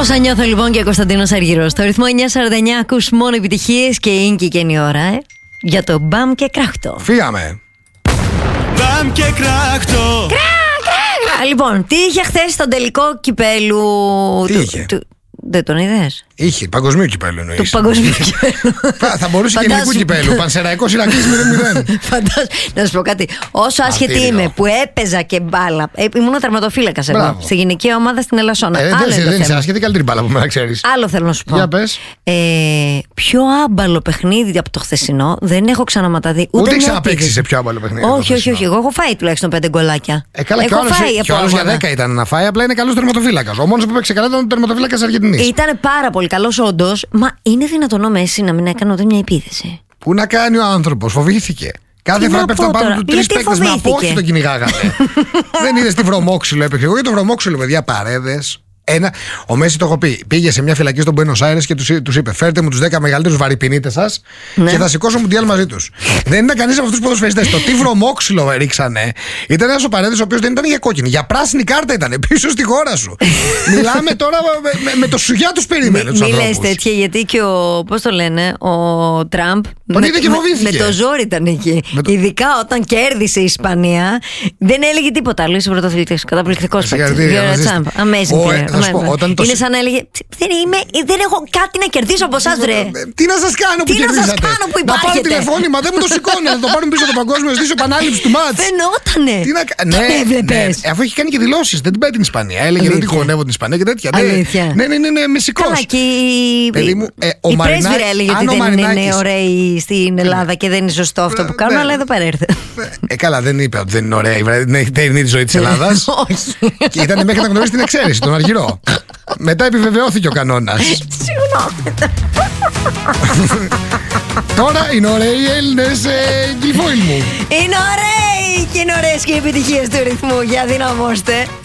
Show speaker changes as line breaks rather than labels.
Όσα νιώθω λοιπόν και Κωνσταντίνος Αργυρός. Στο ρυθμό 949 ακούς μόνο επιτυχίες και είναι και η ώρα, για το μπαμ και κράχτο.
Φύγαμε.
Μπαμ και κράχτο.
Λοιπόν, τι είχε χθες στον τελικό κυπέλου.
Τι είχε?
Δεν τον είδες?
Είχε, παγκοσμίου κυπέλου εννοείς.
Του παγκοσμίου κυπέλου.
Θα μπορούσε και ελληνικού κυπέλου. Πανσεραϊκός Ηρακλής 0-0.
Φαντάζομαι. Να σου πω κάτι. Όσο άσχετη είμαι που έπαιζα και μπάλα. Ήμουν τερματοφύλακας εγώ. Στη γυναικεία ομάδα στην Ελασσόνα.
Δεν είσαι άσχετη, καλύτερη μπάλα που με ξέρεις.
Άλλο θέλω να σου πω.
Για πες.
Πιο άμπαλο παιχνίδι από το χθεσινό δεν έχω ξαναματαδεί.
Ούτε ξαναπαίξει σε πιο άμπαλο παιχνίδι.
Όχι. Εγώ έχω φάει τουλάχιστον 5 γκολάκια.
Καλά, και ο άλλος για 10 ήταν να φάει, απλά είναι καλός τερματοφύλακας. Ο μόνος που παίξε καλά ήταν ο τερματοφύλακας Αργεντινής.
Ήταν πάρα πολύ καλός όντως. Μα είναι δυνατόν ο Μέση να μην έκανε ούτε μια επίθεση?
Πού να κάνει ο άνθρωπος, φοβήθηκε. Κάθε φορά πέφτουν πάνω του 3 παίκτες με απόχη τον κυνηγάγανε. Δεν είδες τι βρωμόξυλο έπαιξε? Εγώ για το βρωμόξυλο, παιδιά, παρέδες. Ο Μέση το έχω πει. Πήγε σε μια φυλακή στον Μπουένος Άιρες και τους είπε: φέρτε μου τους 10 μεγαλύτερους βαρυπινίτες σας και θα σηκώσω μουντιάλ μαζί τους. Δεν ήταν κανείς από αυτούς τους ποδοσφαιριστές. Το τι βρωμόξυλο ρίξανε ήταν ένας ο Παρέδες ο οποίος δεν ήταν για κόκκινη. Για πράσινη κάρτα ήταν πίσω στη χώρα σου. Μιλάμε τώρα με το σουγιά τους περίμενε.
Μη λες τέτοια, γιατί και πώς το λένε, ο Τραμπ.
Τον είδε και φοβήθηκε.
Με το ζόρι ήταν εκεί. Ειδικά όταν κέρδισε η Ισπανία, δεν έλεγε τίποτα άλλο. Είσαι πρωταθλητής. Καταπληκτικός παίκτης. Amazing. Είναι σαν να έλεγε: δεν έχω κάτι να κερδίσω από εσάς, βρε.
Τι να σας κάνω που κερδίσατε? Να πάρω τηλεφώνημα, δεν μου το σηκώνει. Να το πάρουν πίσω το παγκόσμιο, ζητήσω επανάληψη του μάτς.
Φαινότανε.
Ναι, έβλεπες. Αφού έχει κάνει και δηλώσεις, δεν την πάει την Ισπανία. Έλεγε ότι χωνεύω την Ισπανία και τέτοια. Ναι, μεσικός.
Καλά, και η πρέσβυρα έλεγε ότι δεν είναι ωραίοι στην Ελλάδα και δεν είναι σωστό αυτό που κάνουν, αλλά εδώ πέρα ήρθε.
Καλά, δεν είπε ότι δεν είναι ωραία η τερινή ζωή της Ελλάδας.
Όχι.
Και ήταν μέχρι να γνωρίσει την εξαίρεση, τον Αργυρό. Μετά επιβεβαιώθηκε ο κανόνας.
Συγγνώμη.
Τώρα είναι ωραίοι οι Έλληνες γλυφόιλ μου.
Είναι ωραίοι και είναι ωραίες και οι επιτυχίες του ρυθμού. Για δυναμώστε.